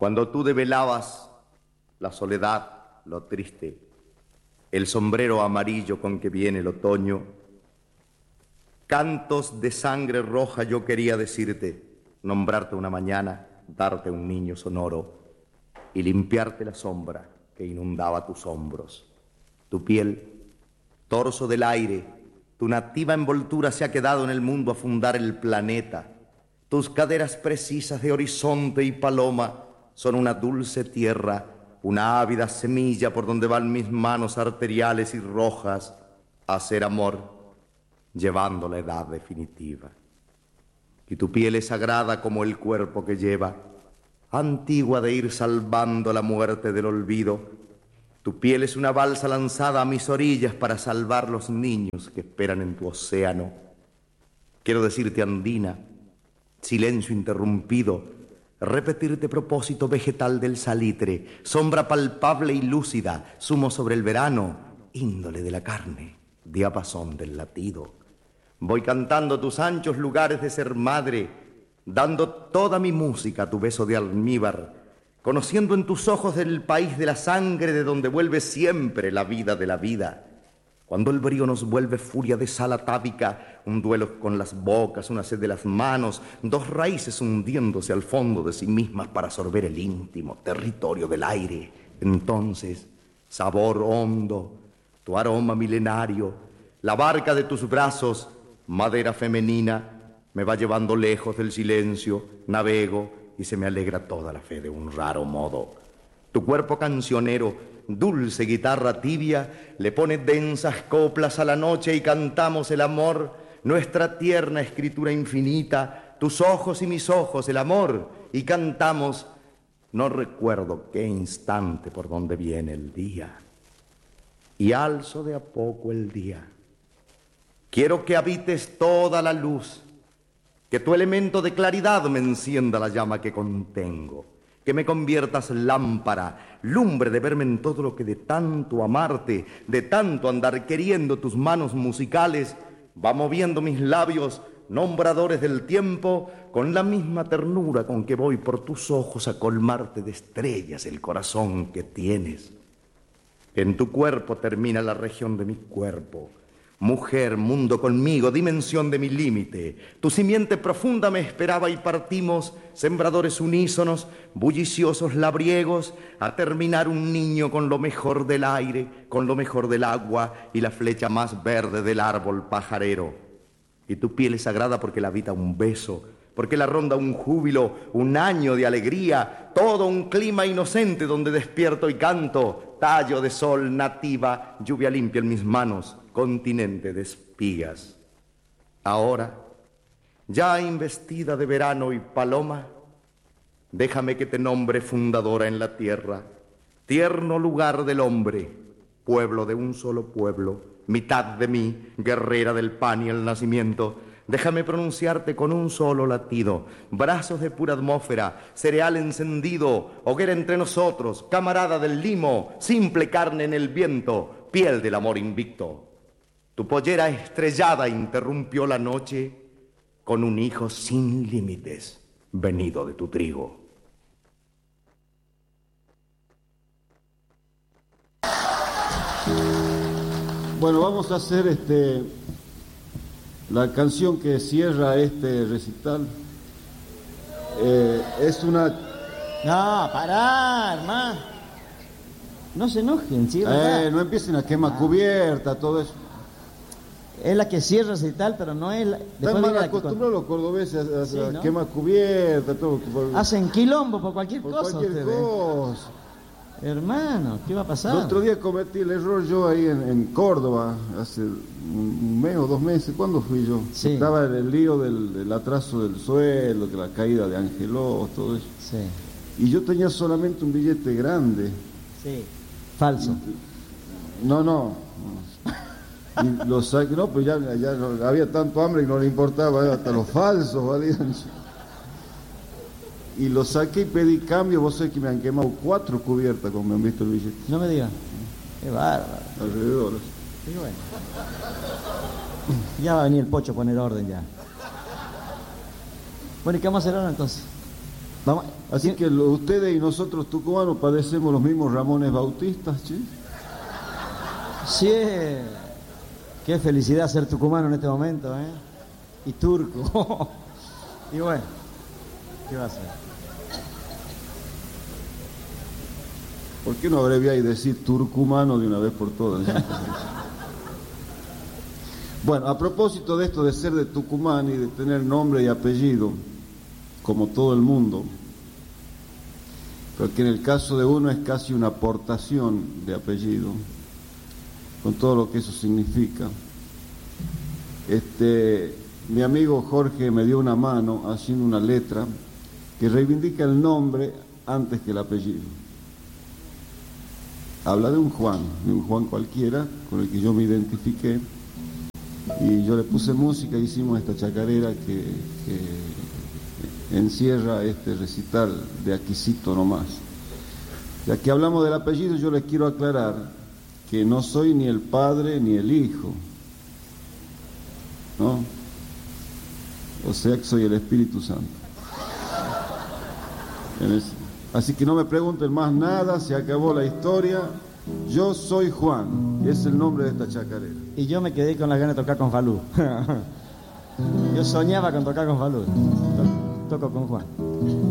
Cuando tú develabas la soledad, lo triste, el sombrero amarillo con que viene el otoño, cantos de sangre roja yo quería decirte, nombrarte una mañana, darte un niño sonoro y limpiarte la sombra que inundaba tus hombros. Tu piel, torso del aire, tu nativa envoltura se ha quedado en el mundo a fundar el planeta. Tus caderas precisas de horizonte y paloma son una dulce tierra, una ávida semilla por donde van mis manos arteriales y rojas a hacer amor, llevando la edad definitiva. Y tu piel es sagrada como el cuerpo que lleva, antigua de ir salvando la muerte del olvido. Tu piel es una balsa lanzada a mis orillas para salvar los niños que esperan en tu océano. Quiero decirte, andina, silencio interrumpido, repetirte propósito vegetal del salitre, sombra palpable y lúcida, zumo sobre el verano, índole de la carne, diapasón del latido. Voy cantando tus anchos lugares de ser madre, dando toda mi música a tu beso de almíbar, conociendo en tus ojos el país de la sangre de donde vuelve siempre la vida de la vida. Cuando el brío nos vuelve furia de sal atávica, un duelo con las bocas, una sed de las manos, dos raíces hundiéndose al fondo de sí mismas para absorber el íntimo territorio del aire. Entonces, sabor hondo, tu aroma milenario, la barca de tus brazos, madera femenina, me va llevando lejos del silencio, navego y se me alegra toda la fe de un raro modo. Tu cuerpo cancionero, dulce guitarra tibia, le pone densas coplas a la noche y cantamos el amor, nuestra tierna escritura infinita, tus ojos y mis ojos, el amor, y cantamos, no recuerdo qué instante por donde viene el día, y alzo de a poco el día. Quiero que habites toda la luz, que tu elemento de claridad me encienda la llama que contengo, que me conviertas lámpara, lumbre de verme en todo lo que de tanto amarte, de tanto andar queriendo tus manos musicales, va moviendo mis labios, nombradores del tiempo, con la misma ternura con que voy por tus ojos a colmarte de estrellas el corazón que tienes. En tu cuerpo termina la región de mi cuerpo. Mujer, mundo conmigo, dimensión de mi límite. Tu simiente profunda me esperaba y partimos, sembradores unísonos, bulliciosos labriegos, a terminar un niño con lo mejor del aire, con lo mejor del agua y la flecha más verde del árbol pajarero. Y tu piel es sagrada porque la habita un beso, porque la ronda un júbilo, un año de alegría, todo un clima inocente donde despierto y canto, tallo de sol nativa, lluvia limpia en mis manos, continente de espigas. Ahora, ya investida de verano y paloma, déjame que te nombre fundadora en la tierra, tierno lugar del hombre, pueblo de un solo pueblo, mitad de mí, guerrera del pan y el nacimiento. Déjame pronunciarte con un solo latido, brazos de pura atmósfera, cereal encendido, hoguera entre nosotros, camarada del limo, simple carne en el viento, piel del amor invicto. Tu pollera estrellada interrumpió la noche con un hijo sin límites, venido de tu trigo. Bueno, vamos a hacer la canción que cierra este recital. Es una... No, pará, hermano. No se enojen, cierra. No empiecen a quemar cubierta, todo eso. Es la que cierra y tal, pero no es la... Están mal acostumbrados los cordobeses a sí, ¿no? quemar cubierta, todo. Hacen quilombo por cualquier por cosa. Cualquier cosa. Hermano, ¿qué va a pasar? El otro día cometí el error yo ahí en Córdoba, hace un mes o 2 meses. ¿Cuándo fui yo? Sí. Estaba en el lío del atraso del sueldo, que la caída de Angeló, todo eso. Sí. Y yo tenía solamente un billete grande. Sí. Falso. No. Y lo saqué, no, pues ya no, había tanto hambre que no le importaba, hasta los falsos valían. Y lo saqué y pedí cambio. Vos sabés que me han quemado 4 cubiertas como me han visto el billete. No me digas. Qué bárbaro. Alrededor. Qué bueno. Ya va a venir el Pocho a poner orden ya. Bueno, ¿y qué vamos a hacer ahora entonces? Vamos, Así que ustedes y nosotros tucumanos padecemos los mismos Ramones Bautistas, ¿sí? sí, qué felicidad ser tucumano en este momento, ¿eh? Y turco. Y bueno, ¿qué va a hacer? ¿Por qué no abreviar y decir turcumano de una vez por todas? Bueno, a propósito de esto de ser de Tucumán y de tener nombre y apellido, como todo el mundo, pero que en el caso de uno es casi una aportación de apellido, con todo lo que eso significa. Mi amigo Jorge me dio una mano haciendo una letra que reivindica el nombre antes que el apellido. Habla de un Juan cualquiera, con el que yo me identifiqué, y yo le puse música e hicimos esta chacarera que encierra este recital de Aquisito nomás. Ya que hablamos del apellido, yo les quiero aclarar que no soy ni el padre ni el hijo, ¿no? O sea que soy el Espíritu Santo. Así que no me pregunten más nada, se acabó la historia. Yo soy Juan, y es el nombre de esta chacarera. Y yo me quedé con las ganas de tocar con Falú. Yo soñaba con tocar con Falú. Toco con Juan.